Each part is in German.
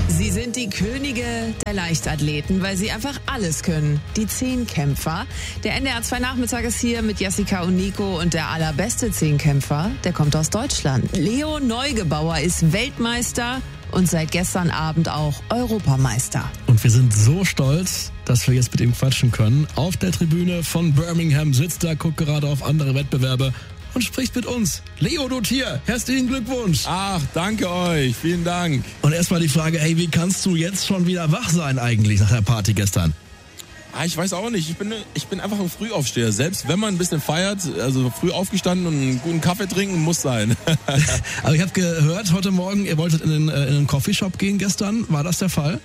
Sie sind die Könige der Leichtathleten, weil sie einfach alles können. Die Zehnkämpfer. Der NDR 2 Nachmittag ist hier mit Jessica und Nico und der allerbeste Zehnkämpfer, der kommt aus Deutschland. Leo Neugebauer ist Weltmeister und seit gestern Abend auch Europameister. Und wir sind so stolz, dass wir jetzt mit ihm quatschen können. Auf der Tribüne von Birmingham sitzt er, guckt gerade auf andere Wettbewerbe und spricht mit uns. Leo Dotier, herzlichen Glückwunsch. Ach, danke euch, vielen Dank. Und erstmal die Frage, hey, wie kannst du jetzt schon wieder wach sein eigentlich nach der Party gestern? Ich weiß auch nicht, ich bin einfach ein Frühaufsteher. Selbst wenn man ein bisschen feiert, also früh aufgestanden und einen guten Kaffee trinken, muss sein. Aber ich habe gehört heute Morgen, ihr wolltet in einen Coffeeshop gehen gestern. War das der Fall?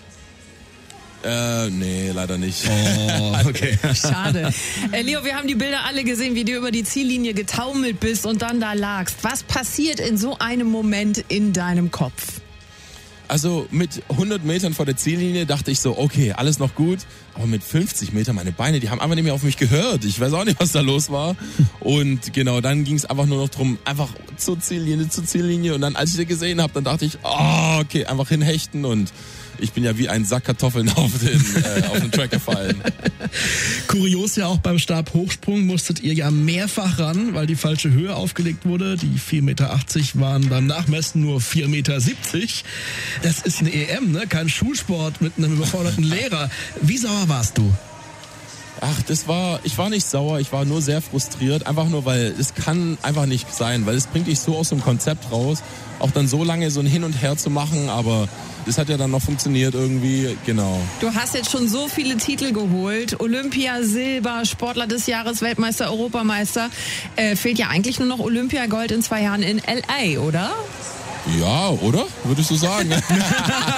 Nee, leider nicht. Oh, okay. Schade. Leo, wir haben die Bilder alle gesehen, wie du über die Ziellinie getaumelt bist und dann da lagst. Was passiert in so einem Moment in deinem Kopf? Also mit 100 Metern vor der Ziellinie dachte ich so, okay, alles noch gut. Aber mit 50 Metern, meine Beine, die haben einfach nicht mehr auf mich gehört. Ich weiß auch nicht, was da los war. Und genau, dann ging es einfach nur noch drum, einfach zur Ziellinie. Und dann, als ich sie gesehen habe, dann dachte ich, oh, okay, einfach hinhechten. Und ich bin ja wie ein Sack Kartoffeln auf den Track gefallen. Kurios ja auch beim Stabhochsprung musstet ihr ja mehrfach ran, weil die falsche Höhe aufgelegt wurde. Die 4,80 Meter waren beim Nachmessen nur 4,70 Meter. Das ist eine EM, ne? Kein Schulsport mit einem überforderten Lehrer. Wie sauer warst du? Ach, ich war nicht sauer, ich war nur sehr frustriert, einfach nur, weil es kann einfach nicht sein, weil es bringt dich so aus dem Konzept raus, auch dann so lange so ein Hin und Her zu machen, aber das hat ja dann noch funktioniert irgendwie, genau. Du hast jetzt schon so viele Titel geholt, Olympia, Silber, Sportler des Jahres, Weltmeister, Europameister, fehlt ja eigentlich nur noch Olympiagold in 2 Jahren in LA, oder? Ja, oder? Würdest du sagen?